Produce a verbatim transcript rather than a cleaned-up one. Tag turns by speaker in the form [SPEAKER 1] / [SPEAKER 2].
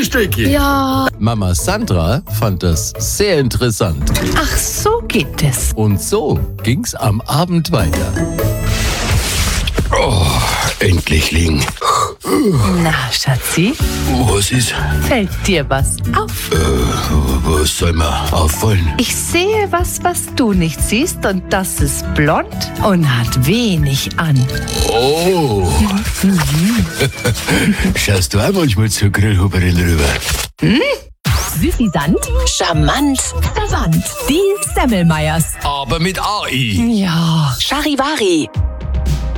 [SPEAKER 1] Frühstückchen.
[SPEAKER 2] Ja.
[SPEAKER 3] Mama Sandra fand das sehr interessant.
[SPEAKER 2] Ach, so geht es.
[SPEAKER 3] Und so ging's am Abend weiter.
[SPEAKER 1] Oh, endlich liegen.
[SPEAKER 2] Na, Schatzi,
[SPEAKER 1] Was ist?
[SPEAKER 2] fällt dir was auf?
[SPEAKER 1] Äh, was soll mir auffallen?
[SPEAKER 2] Ich sehe was, was du nicht siehst, und das ist blond und hat wenig an.
[SPEAKER 1] Oh. Schaust du auch manchmal zur Grillhuberin rüber?
[SPEAKER 4] Hm? Süffisant, charmant, verwandt. Die Semmelmeyers.
[SPEAKER 1] Aber mit A I.
[SPEAKER 2] Ja.
[SPEAKER 4] Charivari.